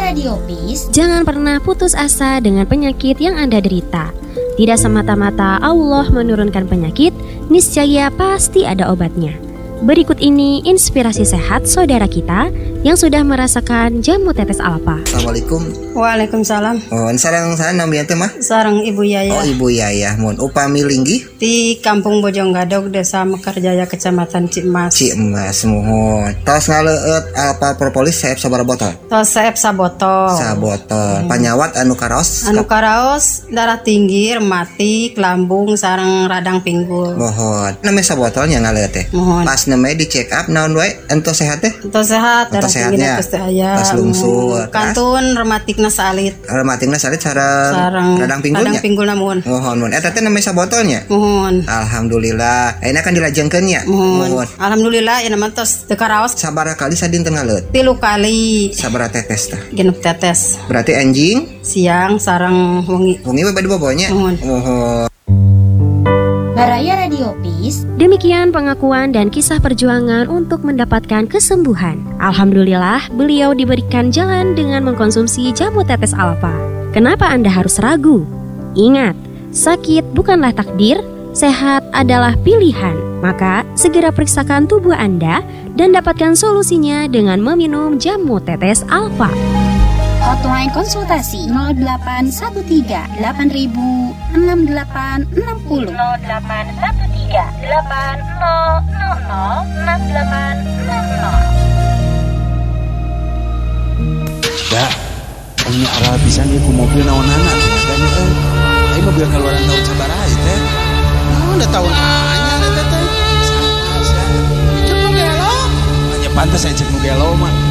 Radio Peace. Jangan pernah putus asa dengan penyakit yang Anda derita. Tidak semata-mata Allah menurunkan penyakit, niscaya pasti ada obatnya. Berikut ini inspirasi sehat saudara kita yang sudah merasakan jamu tetes alfa. Assalamualaikum. Waalaikumsalam. Sareng namanya teh mah? Sareng Ibu Yaya. Oh, Ibu Yaya. Mun upami linggih di Kampung Bojonggadog, Desa Mekarjaya, Kecamatan Cimas. Cimas mohon. Tos ngaleut alfa propolis saeb sabaraha botol? Tos saeb sabotol. Sabotol. Panyawat anu karaos? Anu karaos darah tinggi, rematik, lambung sareng radang pinggul. Mohon. Namanya sabotolnya ngaleut teh. Mohon. Pas namanya di check up naon wae ento sehat teh? Ento sehat, darah tinggi pasti aya. Pas lungsur. Kantun rematikna salit. Rematikna salit sareng radang pinggulnya. Radang pinggul namun. Mohon. Eta teh namanya sabotolnya? Mohon. Alhamdulillah. Ayeuna kan dilajengkeun nya. Mohon. Alhamdulillah ya mah tos teu karaos. Sabaraha kali sadinten ngaleut? 3 kali. Sabaraha tetes tah? Genep tetes. Berarti anjing Siang sareng wengi. Wengi mah bade bobonya. Mohon. Baraya Radio Peace. Demikian pengakuan dan kisah perjuangan untuk mendapatkan kesembuhan. Alhamdulillah, beliau diberikan jalan dengan mengkonsumsi jamu tetes alfa. Kenapa Anda harus ragu? Ingat, sakit bukanlah takdir, sehat adalah pilihan. Maka, segera periksakan tubuh Anda dan dapatkan solusinya dengan meminum jamu tetes alfa. Hotline konsultasi 0813 8000 6860 0813 8000 6860. Da, omnya arah pisan ieu ku mobil naonana cenah teh. Ai mobil keluaran tahun sabaraha ieu teh? Naon da tahun anyar eta teh? Cek nu gelo. Anya pantes aya cek nu gelo mah.